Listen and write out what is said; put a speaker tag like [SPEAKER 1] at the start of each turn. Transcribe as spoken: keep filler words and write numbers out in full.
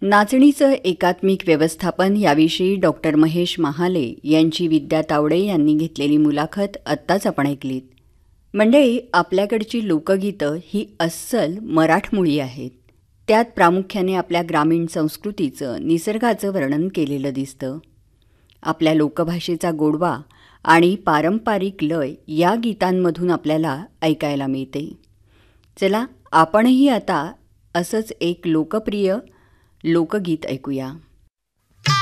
[SPEAKER 1] नाचणीचं एकात्मिक व्यवस्थापन याविषयी डॉक्टर महेश महाले यांची विद्या तावडे यांनी घेतलेली मुलाखत आत्ताच आपण ऐकलीत. मंडळी, आपल्याकडची लोकगीतं ही अस्सल मराठमोळी आहेत. त्यात प्रामुख्याने आपल्या ग्रामीण संस्कृतीचं, निसर्गाचं वर्णन केलेलं दिसतं. आपल्या लोकभाषेचा गोडवा आणि पारंपरिक लय या गीतांमधून आपल्याला ऐकायला मिळते. चला, आपणही आता असंच एक लोकप्रिय लोकगीत ऐकूया.